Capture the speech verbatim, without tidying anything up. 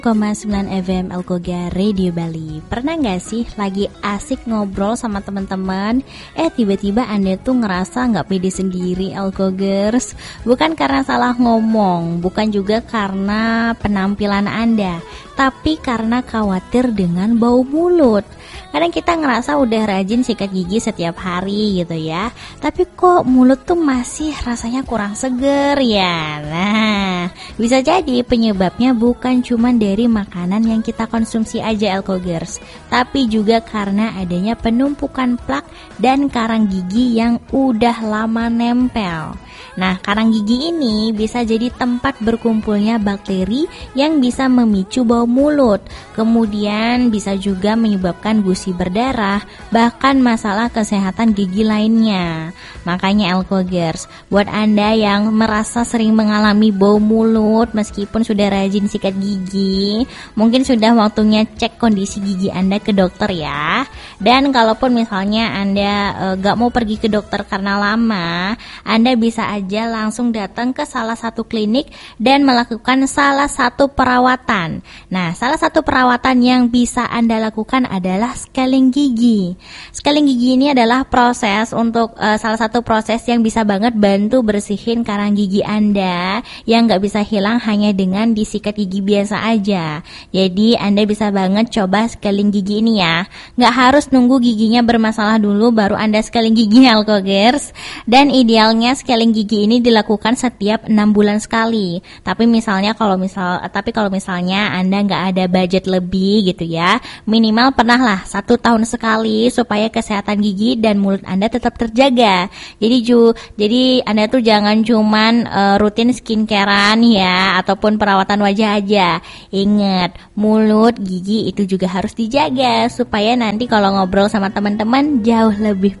koma sembilan F M Alkoga Radio Bali. Pernah gak sih lagi asik ngobrol sama teman-teman, eh tiba-tiba Anda tuh ngerasa gak pede sendiri Alkogers? Bukan karena salah ngomong, bukan juga karena penampilan Anda, tapi karena khawatir dengan bau mulut. Kadang kita ngerasa udah rajin sikat gigi setiap hari gitu ya, tapi kok mulut tuh masih rasanya kurang seger ya. Nah, bisa jadi penyebabnya bukan cuma dari makanan yang kita konsumsi aja Alkogers, tapi juga karena adanya penumpukan plak dan karang gigi yang udah lama nempel. Nah, karang gigi ini bisa jadi tempat berkumpulnya bakteri yang bisa memicu bau mulut. Kemudian bisa juga menyebabkan gusi berdarah, bahkan masalah kesehatan gigi lainnya. Makanya Alkogers, buat Anda yang merasa sering mengalami bau mulut meskipun sudah rajin sikat gigi, mungkin sudah waktunya cek kondisi gigi Anda ke dokter ya. Dan kalaupun misalnya Anda e, gak mau pergi ke dokter karena lama, Anda bisa aja langsung datang ke salah satu klinik dan melakukan salah satu perawatan. Nah, salah satu perawatan yang bisa Anda lakukan adalah scaling gigi. Scaling gigi ini adalah proses untuk uh, salah satu proses yang bisa banget bantu bersihin karang gigi Anda yang gak bisa hilang hanya dengan disikat gigi biasa aja. Jadi Anda bisa banget coba scaling gigi ini ya. Gak harus nunggu giginya bermasalah dulu baru Anda scaling gigi Alkogers. Dan idealnya scaling gigi ini dilakukan setiap enam bulan sekali. Tapi misalnya kalau misal tapi kalau misalnya Anda nggak ada budget lebih gitu ya, minimal pernah lah satu tahun sekali supaya kesehatan gigi dan mulut Anda tetap terjaga. Jadi ju jadi Anda tuh jangan cuman uh, rutin skincarean ya ataupun perawatan wajah aja. Ingat, mulut, gigi itu juga harus dijaga supaya nanti kalau ngobrol sama teman-teman jauh lebih